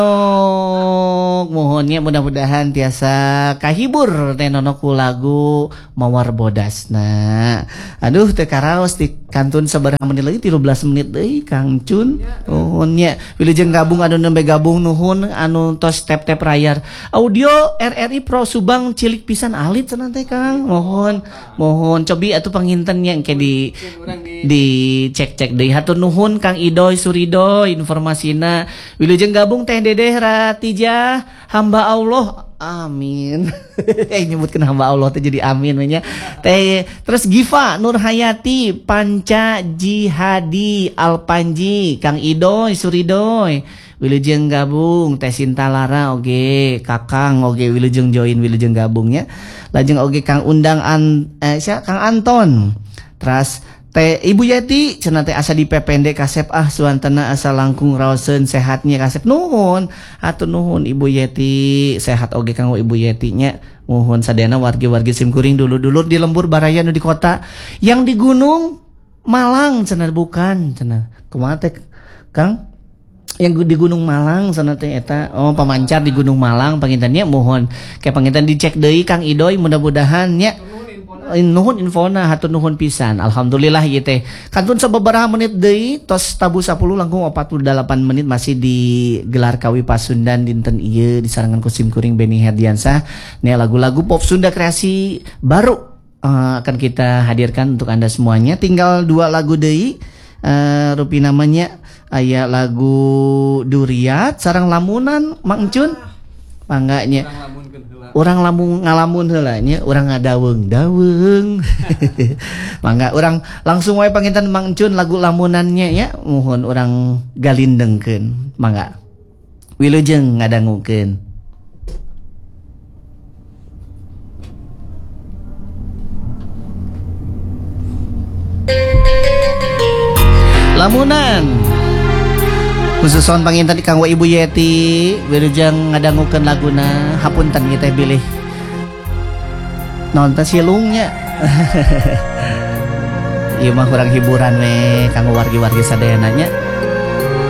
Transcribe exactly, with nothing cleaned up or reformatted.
Mohonnya mudah-mudahan tiasa kahibur teh nono ku lagu Mawar Bodasna. Aduh teh karaos di kantun sabaraha menit lagi tiga belas menit deui Kang Cun. Nuhunnya wilujeng gabung anu nembe gabung nuhun anu tos tap-tap rayar. Audio R R I Pro Subang cilik pisan alit cenah teh Kang. Mohon mohon cobi atuh pangintennya engke di di cek-cek deui. Hatur nuhun Kang Idoy Suridoy informasina. Wilujeng gabung teh Dedeh Ratijah hamba Allah, amin. Eh nyebutkan hamba Allah teh jadi amin nya. Teh terus Giva Nurhayati, Panca Jihadi, Alpanji, Kang Idoy Suridoy, wilujeng gabung teh Sinta Lara oge, Kakang oge wilujeng join wilujeng gabungnya. Lajeng oge Kang undang an eh sia Kang Anton. Terus teh Ibu Yeti cenah teh asa dipepende kasep ah suantana asa langkung raoseun sehatnya kasep nuhun atuh nuhun Ibu Yeti sehat oge kanggo Ibu Yeti nya nuhun sadayana wargi-wargi simkuring dulu-dulur di lembur baraya nu di kota yang di gunung Malang cenah bukan cenah kumaha teh Kang yang di Gunung Malang cenah teh eta oh pamancar di Gunung Malang pangintennya mohon kayak panginten dicek deui Kang Idoy mudah-mudahan nya nuhun infona hatur nuhun pisan alhamdulillah ieu teh kantun sababaraha menit deui tos tabu sepuluh langkung empat puluh delapan menit masih digelar Kawi Pasundan dinten ieu disarangan ku simkuring Benny Herdiansah nih lagu-lagu pop Sunda kreasi baru uh, akan kita hadirkan untuk Anda semuanya. Tinggal dua lagu deui uh, rupi namanya aya lagu Duriat sareng lamunan Mang Encun pangganya orang lamun ngalamun heula nya urang ngadaweung-daweung. Mangga urang langsung wae panginten Mang Encun lagu lamunannya ya mohon urang galindengkeun mangga wilujeng ngadangukeun lamunan khususon panginten kanggo Ibu Yeti wilujeng ngadangukeun laguna hapunten ieu teh bilih naon teh silungnya. Ieu mah urang hiburan we kanggo wargi-wargi sadayana nya.